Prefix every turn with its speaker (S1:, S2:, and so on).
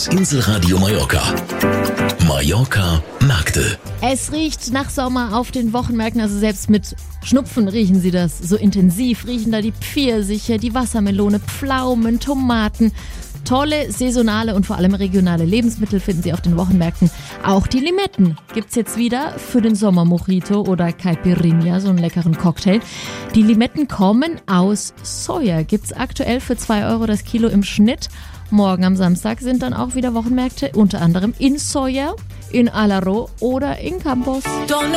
S1: Das Inselradio Mallorca. Mallorca Märkte.
S2: Es riecht nach Sommer auf den Wochenmärkten, also selbst mit Schnupfen riechen sie das. So intensiv riechen da die Pfirsiche, die Wassermelone, Pflaumen, Tomaten. Tolle, saisonale und vor allem regionale Lebensmittel finden Sie auf den Wochenmärkten. Auch die Limetten gibt's jetzt wieder für den Sommer-Mojito oder Caipirinha, so einen leckeren Cocktail. Die Limetten kommen aus Soja. Gibt's aktuell für 2 Euro das Kilo im Schnitt. Morgen am Samstag sind dann auch wieder Wochenmärkte, unter anderem in Soja, in Alaró oder in Campos.